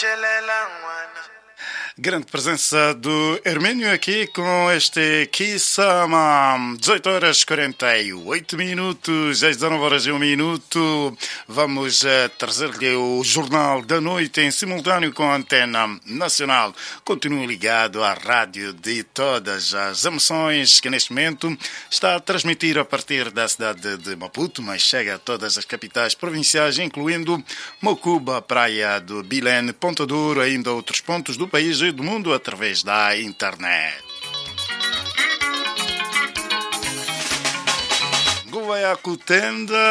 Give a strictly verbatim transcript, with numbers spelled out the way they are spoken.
Grande presença do Hermênio aqui com este Kisama. dezoito horas e quarenta e oito minutos, às dezenove horas e um minuto. Vamos uh, trazer-lhe o Jornal da Noite em simultâneo com a Antena Nacional. Continue ligado à rádio de todas as emoções que neste momento está a transmitir a partir da cidade de Maputo, mas chega a todas as capitais provinciais, incluindo Mocuba, Praia do Bilene, Ponta Douro, ainda outros pontos do país e do mundo através da internet. Guaiacutenda